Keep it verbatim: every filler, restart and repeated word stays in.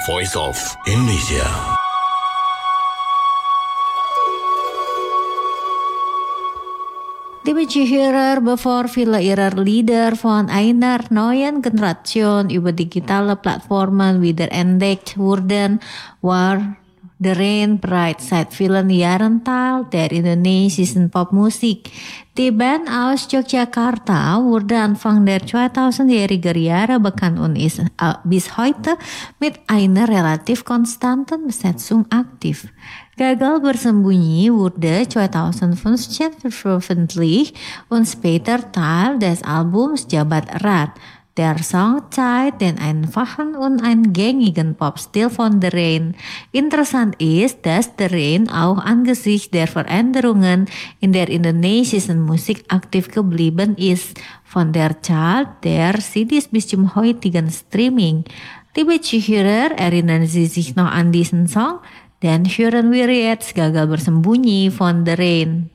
Voice of Indonesia. Die bestuurder bevoorvielen ihrer Lieder von einer neuen Generation über digitale Plattformen wiederentdeckt wurden, war de Rain bereits seit vielen Jahren Teil der indonesischen Popmusik. Die Band aus Yogyakarta wurde Anfang der zweitausender Jahre bekannt und ist uh, bis heute mit einer relativ konstanten Besetzung aktiv. Gagal bersembunyi wurde zweitausendfünfzehn veröffentlicht und später Teil des Albums Jabat Erat. Der Song zeigt den einfachen und eingängigen Popstil von The Rain. Interessant ist, dass The Rain auch angesichts der Veränderungen in der indonesischen Musik aktiv geblieben ist, von der Chart der C Ds bis zum heutigen Streaming. Liebe Zuhörer, erinnern Sie sich noch an diesen Song? Dann hören wir jetzt Gagal bersembunyi von The Rain.